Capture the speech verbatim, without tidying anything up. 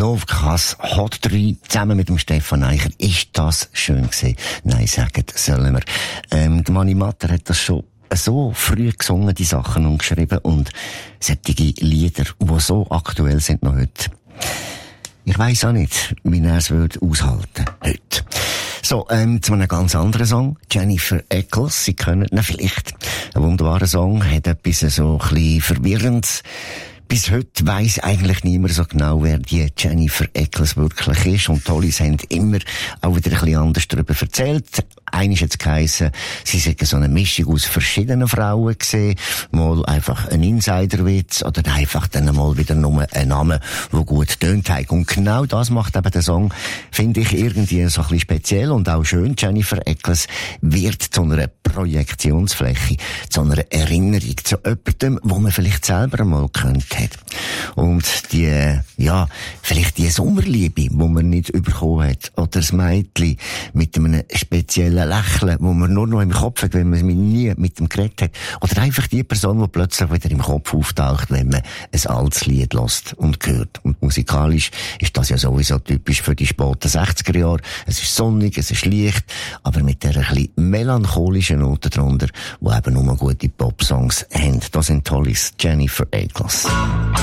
Lovecast Hot drei zusammen mit dem Stefan Eicher. Ist das schön gewesen? Nein, sagen sollen wir. Ähm, der Mani Matter hat das schon so früh gesungen, die Sachen, und geschrieben, und solche Lieder, die so aktuell sind noch heute. Ich weiss auch nicht, wie er es würde aushalten heute. So, ähm, zu einem ganz anderen Song. Jennifer Eccles, Sie kennen ihn vielleicht. Ein wunderbarer Song, hat etwas so ein bisschen Verwirrendes. Bis heute weiss eigentlich niemand so genau, wer die Jennifer Eccles wirklich ist. Und Tollis haben immer auch wieder ein bisschen anders darüber erzählt. Einmal hat es geheissen, sie sei so eine Mischung aus verschiedenen Frauen gesehen. Mal einfach ein Insiderwitz oder einfach dann mal wieder nur ein Name, der gut tönt hat. Und genau das macht eben der Song, finde ich, irgendwie so ein bisschen speziell und auch schön. Jennifer Eccles wird zu einer Projektionsfläche, zu einer Erinnerung, zu jemandem, wo man vielleicht selber mal kennt hat. Und die, ja, vielleicht die Sommerliebe, die man nicht bekommen hat, oder das Mädchen mit einem speziellen Lächeln, wo man nur noch im Kopf hat, wenn man nie mit dem geredet hat, oder einfach die Person, die plötzlich wieder im Kopf auftaucht, wenn man ein altes Lied hört und hört. Und musikalisch ist das ja sowieso typisch für die späten sechziger Jahre. Es ist sonnig, es ist leicht, aber mit der ein bisschen melancholischen Note drunter, die eben nur gute Popsongs haben. Das sind Tollis, Jennifer Eccles.